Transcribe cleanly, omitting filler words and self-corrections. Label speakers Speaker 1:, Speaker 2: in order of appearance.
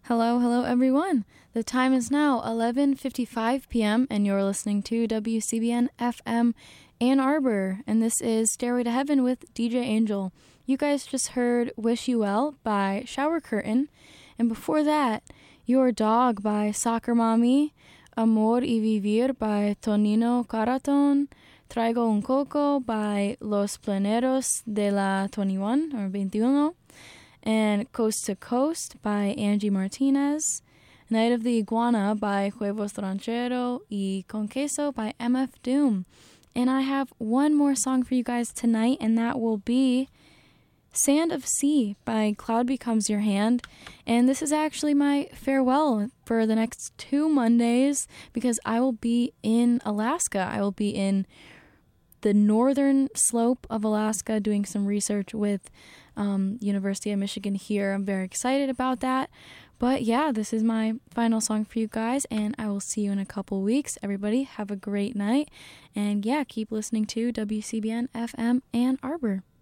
Speaker 1: Hello, hello everyone. The time is now 11:55 p.m. and you're listening to WCBN FM Ann Arbor, and this is Stairway to Heaven with DJ Angel. You guys just heard Wish You Well by Shower Curtain, and before that, Your Dog by Soccer Mommy, Amor y Vivir by Tonino Caraton, Traigo un Coco by Los Pleneros de la 21 or 21, and Coast to Coast by Angie Martinez, Night of the Iguana by Huevos Ranchero y Con Queso by MF Doom. And I have one more song for you guys tonight, and that will be Sand of Sea by Cloud Becomes Your Hand. And this is actually my farewell for the next 2 Mondays because I will be in Alaska. I will be in the northern slope of Alaska doing some research with University of Michigan here. I'm very excited about that. But yeah, this is my final song for you guys, and I will see you in a couple weeks. Everybody, have a great night. And yeah, keep listening to WCBN FM Ann Arbor.